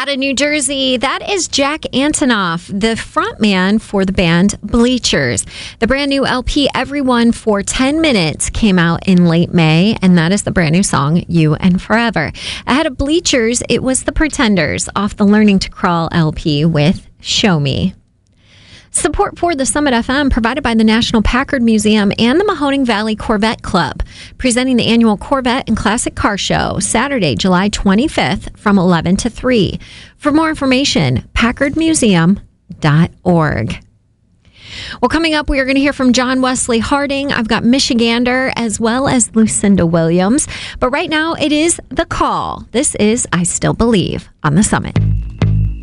out of New Jersey. That is Jack Antonoff, the frontman for the band Bleachers. The brand new LP, Everyone for 10 Minutes, came out in late May, and that is the brand new song, You and Forever. Ahead of Bleachers, it was the Pretenders off the Learning to Crawl LP with Show Me. Support for the Summit FM provided by the National Packard Museum and the Mahoning Valley Corvette Club, presenting the annual Corvette and Classic Car Show, Saturday, July 25th from 11 to 3. For more information, packardmuseum.org. Well, coming up, we are going to hear from John Wesley Harding. I've got Michigander as well as Lucinda Williams. But right now, it is The Call. This is I Still Believe on the Summit.